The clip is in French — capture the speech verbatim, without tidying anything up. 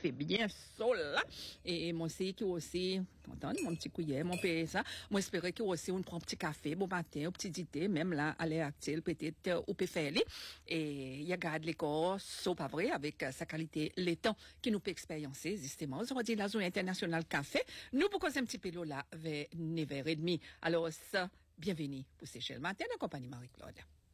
café bien sol là. Et moi c'est qui aussi, entendez mon petit couillet, mon père ça. Moi espérais que aussi on prend un petit café bon matin, un petit dité, même là à l'heure actuelle peut-être ou peut faire et il y a garde l'école, c'est pas vrai avec sa qualité les temps qui nous peut expériencer justement. Aujourd'hui la journée internationale café, nous pour causer un petit peu là vers neuf heures trente. Alors ça, bienvenue pour Seychelles Matin en compagnie Marie-Claude.